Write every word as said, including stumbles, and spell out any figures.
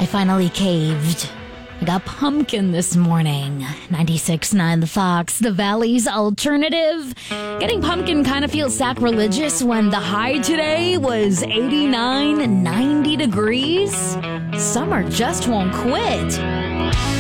I finally caved. I got pumpkin this morning. ninety-six point nine The Fox, the Valley's alternative. Getting pumpkin kind of feels sacrilegious when the high today was eighty-nine, ninety degrees. Summer just won't quit.